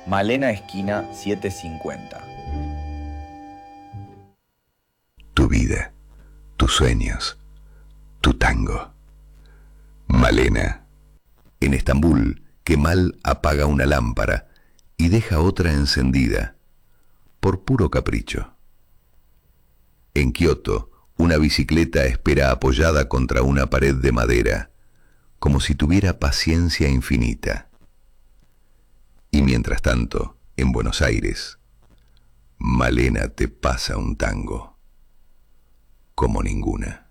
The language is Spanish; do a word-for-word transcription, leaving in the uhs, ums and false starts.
Malena esquina setecientos cincuenta. Tu vida, tus sueños, tu tango. Malena. En Estambul, Kemal apaga una lámpara y deja otra encendida, por puro capricho. En Kioto, una bicicleta espera apoyada contra una pared de madera, como si tuviera paciencia infinita. Y mientras tanto, en Buenos Aires, Malena te pasa un tango como ninguna.